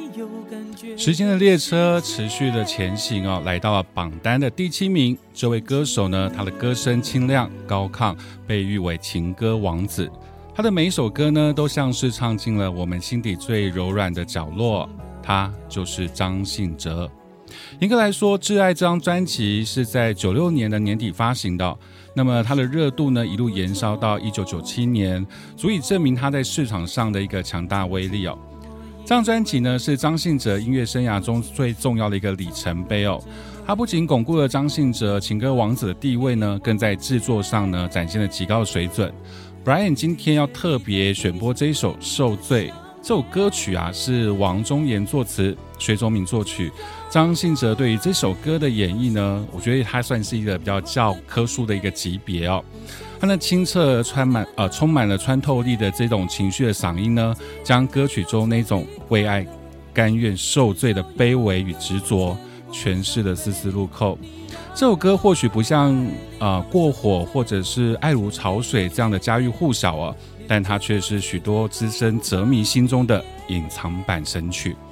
时间的列车持续的前行来到了榜单的第7名。这位歌手呢，他的歌声清亮高亢，被誉为情歌王子。他的每一首歌呢，都像是唱进了我们心底最柔软的角落。他就是张信哲。严格来说，《挚爱》这张专辑是在96年的年底发行的，那么它的热度呢，一路延烧到1997年，足以证明他在市场上的一个强大威力。这张专辑呢，是张信哲音乐生涯中最重要的一个里程碑。它不仅巩固了张信哲情歌王子的地位呢，更在制作上呢展现了极高的水准。Brian 今天要特别选播这一首《受罪》。这首歌曲是王中岩作词，薛宗明作曲。张信哲对于这首歌的演绎呢，我觉得他算是一个比较教科书的一个级别。他那清澈充满了穿透力的这种情绪的嗓音呢，将歌曲中那种为爱甘愿受罪的卑微与执着诠释的丝丝入扣。这首歌或许不像过火或者是爱如潮水这样的家喻户晓但它却是许多资深哲迷心中的隐藏版神曲。